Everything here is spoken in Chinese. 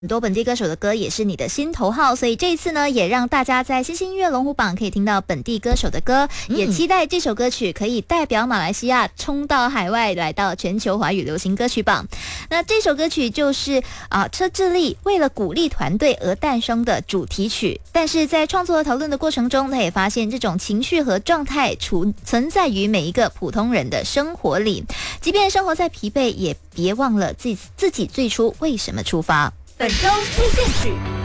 很多本地歌手的歌也是你的心头好，所以这一次呢，也让大家在新兴音乐龙虎榜可以听到本地歌手的歌，也期待这首歌曲可以代表马来西亚冲到海外，来到全球华语流行歌曲榜。那这首歌曲就是车智立为了鼓励团队而诞生的主题曲，但是在创作和讨论的过程中，他也发现这种情绪和状态存在于每一个普通人的生活里，即便生活再疲惫，也别忘了自己最初为什么出发。 本周推荐曲。